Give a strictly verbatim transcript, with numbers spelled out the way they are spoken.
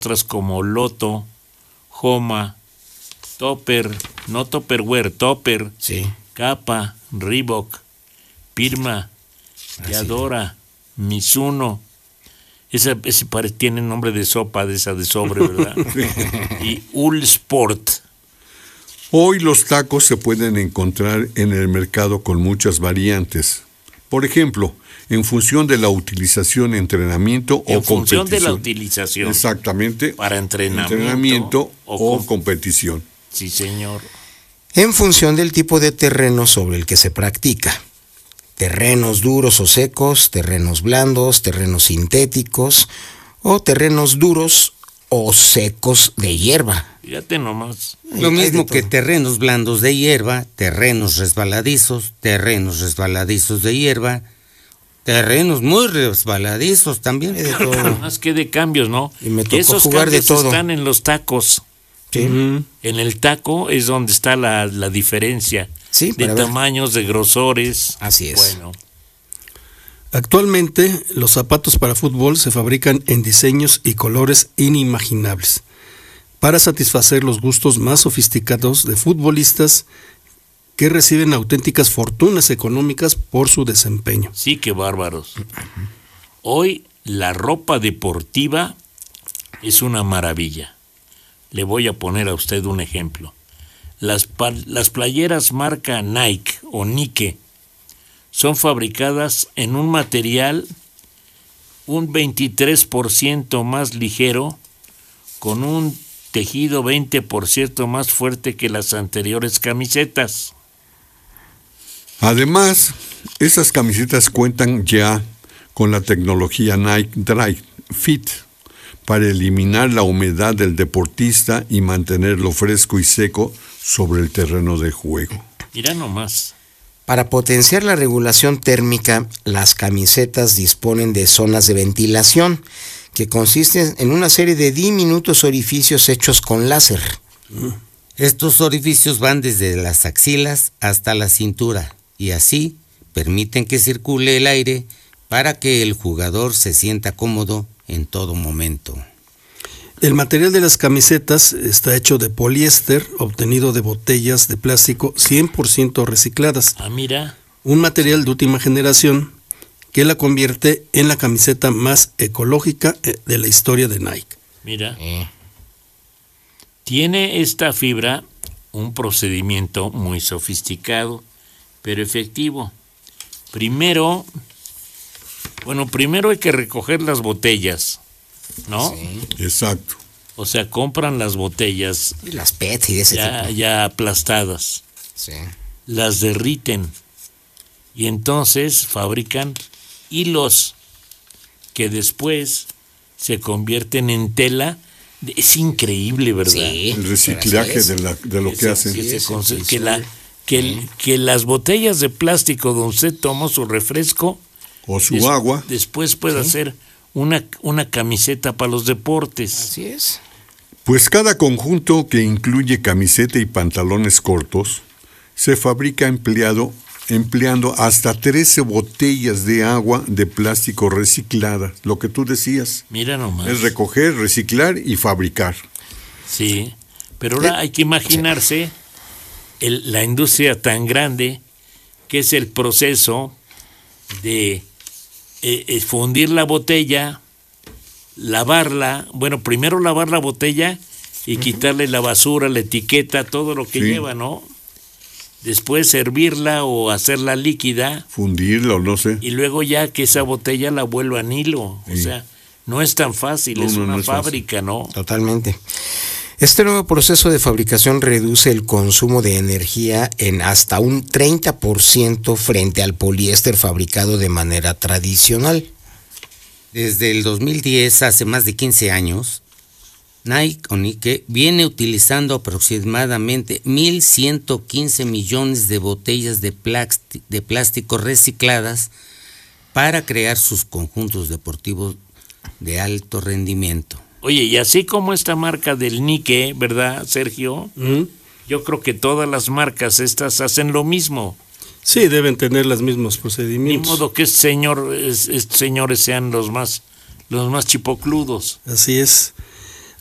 otras como Loto, Homa, Topper, no Tupperware, Topper, Sí. Kappa, Reebok, Pirma, Yadora, Mizuno. Esa, ese pare, tiene nombre de sopa, de esa de sobre, ¿verdad? Y Uhlsport. Hoy los tacos se pueden encontrar en el mercado con muchas variantes. Por ejemplo, en función de la utilización, entrenamiento En o función competición. de la utilización. Exactamente. Para entrenamiento, entrenamiento o, o o competición. Sí, señor. En función del tipo de terreno sobre el que se practica. Terrenos duros o secos, terrenos blandos, terrenos sintéticos o terrenos duros o secos de hierba. Fíjate nomás. Hay- Lo hay de mismo todo. que terrenos blandos de hierba, terrenos resbaladizos, terrenos resbaladizos de hierba, terrenos muy resbaladizos también. Hay de todo. Más que de cambios, ¿no? Y me tocó Esos jugar de cambios todo. están en los tacos. Sí. Ujú. En el taco es donde está la, la diferencia Sí, de para ver. tamaños, de grosores. Así es. Bueno, Actualmente, los zapatos para fútbol se fabrican en diseños y colores inimaginables para satisfacer los gustos más sofisticados de futbolistas que reciben auténticas fortunas económicas por su desempeño. sí que bárbaros. Hoy la ropa deportiva es una maravilla. Le voy a poner a usted un ejemplo. Las, pa- las playeras marca Nike o Nike son fabricadas en un material un veintitrés por ciento más ligero, con un tejido veinte por ciento más fuerte que las anteriores camisetas. Además, esas camisetas cuentan ya con la tecnología Nike Dry Fit para eliminar la humedad del deportista y mantenerlo fresco y seco sobre el terreno de juego. Mira nomás. Para potenciar la regulación térmica, las camisetas disponen de zonas de ventilación que consisten en una serie de diminutos orificios hechos con láser. Estos orificios van desde las axilas hasta la cintura y así permiten que circule el aire para que el jugador se sienta cómodo en todo momento. El material de las camisetas está hecho de poliéster obtenido de botellas de plástico cien por ciento recicladas, Ah, mira. un material de última generación que la convierte en la camiseta más ecológica eh, de la historia de Nike. Mira. Eh, Tiene esta fibra un procedimiento muy sofisticado, pero efectivo. Primero, bueno, primero hay que recoger las botellas, ¿no? sí. Exacto. O sea, compran las botellas Y las P E T y de ese ya, tipo. ya aplastadas, Sí. las derriten y entonces fabrican hilos que después se convierten en tela. Es increíble, ¿verdad? Sí. El reciclaje Así es. de, la, de lo que se- hacen. que, se Sí, conse- sí, que sí. la, que, el- que las botellas de plástico donde usted tomó su refresco O su des- agua. después puede hacer una, una camiseta para los deportes. Así es. Pues cada conjunto que incluye camiseta y pantalones cortos se fabrica empleado, empleando hasta trece botellas de agua de plástico reciclada. Lo que tú decías Mira nomás. es recoger, reciclar y fabricar. Sí, pero ahora hay que imaginarse el- la industria tan grande que es el proceso de eh, eh, fundir la botella, lavarla, bueno, primero lavar la botella y quitarle la basura, la etiqueta, todo lo que Sí. lleva, ¿no? Después servirla o hacerla líquida Fundirla o no sé. y luego ya que esa botella la vuelvan hilo. O Sí. sea, no es tan fácil, No, es no, una no es fácil. fábrica, ¿no? Totalmente. Este nuevo proceso de fabricación reduce el consumo de energía en hasta un treinta por ciento frente al poliéster fabricado de manera tradicional. Desde el dos mil diez, hace más de quince años, Nike o Nike viene utilizando aproximadamente mil ciento quince millones de botellas de, plasti- de plástico recicladas para crear sus conjuntos deportivos de alto rendimiento. Oye, y así como esta marca del Nike, ¿verdad, Sergio? ¿Mm? Yo creo que todas las marcas estas hacen lo mismo. Sí, deben tener los mismos Ni procedimientos. modo que este señor, es- estos señores sean los más, los más chipocludos. Así es.